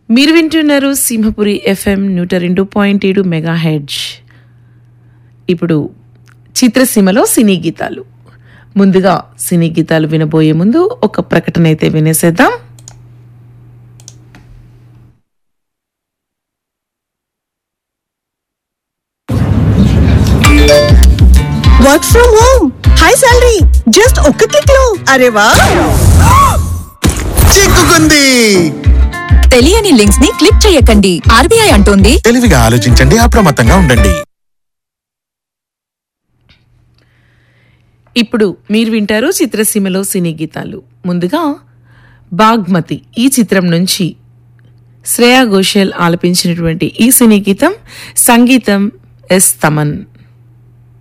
మీరు వింటున్నారు Simhapuri FM 102.7 megahertz. ఇప్పుడు చిత్రసీమలో సినీ గీతాలు. ముందుగా సినీ గీతాలు వినబోయే ముందు ఒక ప్రకటన అయితే వినేసేద్దాం. Work from home, high salary, just ఒక్క క్లిక్ లో. అరే వా, చిక్కుకుంది. తెలియని లింక్స్ ని క్లిక్ చేయకండి. ఆర్బీఐ అంటోంది తెలివిగా ఆలోచించండి, అప్రమత్తంగా ఉండండి. ఇప్పుడు మీరు వింటారు చిత్రసీమలో సినీ గీతాలు. ముందుగా బాగ్మతి ఈ చిత్రం నుంచి శ్రేయా ఘోషల్ ఆలపించినటువంటి ఈ సినీ గీతం, సంగీతం ఎస్ తమన్.